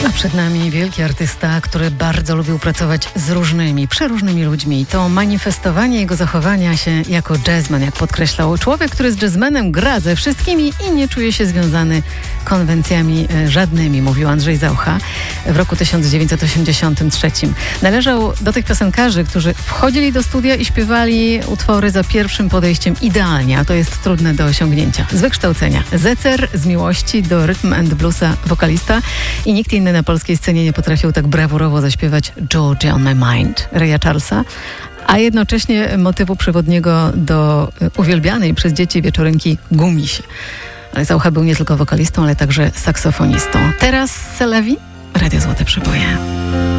A przed nami wielki artysta, który bardzo lubił pracować z różnymi, przeróżnymi ludźmi. To manifestowanie jego zachowania się jako jazzman, jak podkreślał. Człowiek, który z jazzmenem gra ze wszystkimi i nie czuje się związany konwencjami żadnymi, mówił Andrzej Zaucha w roku 1983. Należał do tych piosenkarzy, którzy wchodzili do studia i śpiewali utwory za pierwszym podejściem idealnie, a to jest trudne do osiągnięcia. Z wykształcenia zecer, z miłości do rhythm and bluesa wokalista i nikt inny na polskiej scenie nie potrafił tak brawurowo zaśpiewać Georgia on My Mind Raya Charlesa, a jednocześnie motywu przewodniego do uwielbianej przez dzieci wieczorynki Gumisie. Ale Zaucha był nie tylko wokalistą, ale także saksofonistą. Teraz Selewi, Radio Złote Przeboje.